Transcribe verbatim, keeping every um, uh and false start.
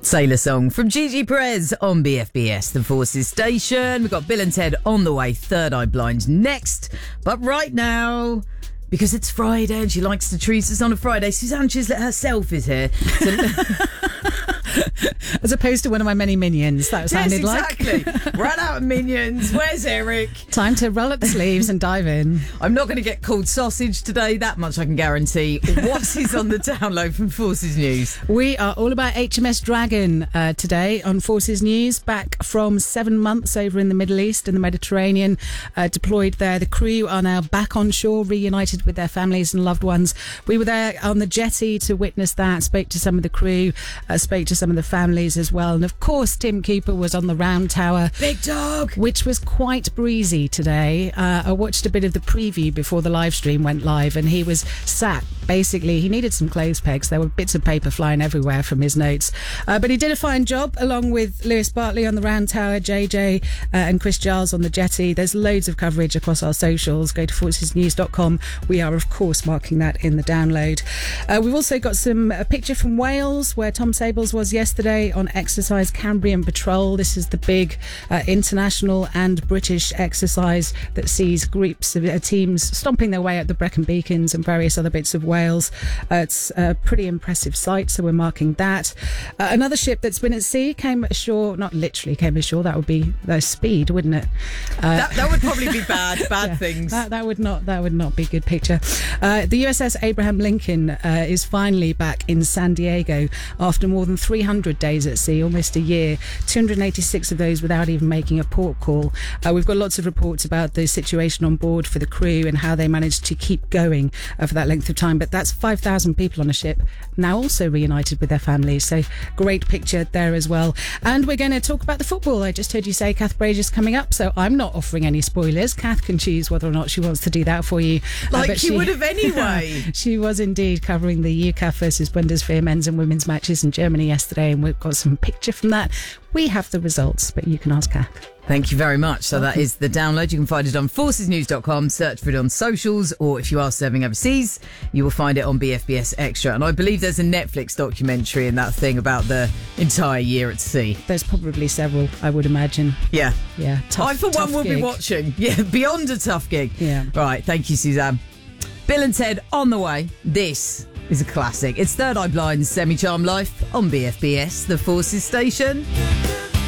Sailor Song from Gigi Perez on B F B S, the Forces station. We've got Bill and Ted on the way, Third Eye Blind next. But right now, because it's Friday and she likes to treat us on a Friday, Suzanne Chislett herself is here. So as opposed to one of my many minions, that sounded yes, exactly. like. Ran out of minions. Where's Eric? Time to roll up the sleeves and dive in. I'm not going to get called sausage today, that much I can guarantee. What is on the download from Forces News? We are all about H M S Dragon uh, today on Forces News. Back from seven months over in the Middle East and the Mediterranean, uh, deployed there. The crew are now back on shore, reunited with their families and loved ones. We were there on the jetty to witness that, spoke to some of the crew, uh, spoke to some of the families as well. And of course, Tim Cooper was on the round tower. Big dog! Which was quite breezy today. Uh, I watched a bit of the preview before the live stream went live, and he was sat, basically, he needed some clothes pegs. There were bits of paper flying everywhere from his notes. Uh, but he did a fine job, along with Lewis Bartley on the round tower, J J uh, and Chris Giles on the jetty. There's loads of coverage across our socials. Go to forces news dot com. We are, of course, marking that in the download. Uh, we've also got some a picture from Wales, where Tom Sables was yesterday on Exercise Cambrian Patrol. This is the big uh, international and British exercise that sees groups of uh, teams stomping their way up the Brecon Beacons and various other bits of Wales. Uh, it's a pretty impressive sight, so we're marking that. Uh, another ship that's been at sea came ashore, not literally came ashore, that would be uh, speed, wouldn't it? Uh, that, that would probably be bad, bad yeah, things. That, that would not that would not be a good picture. Uh, the U S S Abraham Lincoln uh, is finally back in San Diego after more than three hundred days at sea, almost a year, two hundred eighty-six of those without even making a port call. Uh, we've got lots of reports about the situation on board for the crew and how they managed to keep going uh, for that length of time. But that's five thousand people on a ship, now also reunited with their families. So great picture there as well. And we're going to talk about the football. I just heard you say Kath Brazier's coming up, so I'm not offering any spoilers. Kath can choose whether or not she wants to do that for you. Like uh, she, she would have anyway. She was indeed covering the U C A F versus Bundeswehr men's and women's matches in Germany yesterday, and we've got some picture from that. We have the results, but you can ask Kath. Thank you very much. So that is the download. You can find it on forces news dot com, search for it on socials, or if you are serving overseas, you will find it on B F B S Extra. And I believe there's a Netflix documentary in that thing about the entire year at sea. There's probably several, I would imagine. Yeah. Yeah. Tough, I, for one, will gig. be watching. Yeah, beyond a tough gig. Yeah. Right, thank you, Suzanne. Bill and Ted on the way. This is a classic. It's Third Eye Blind's Semi-Charmed Life on B F B S, the Forces station.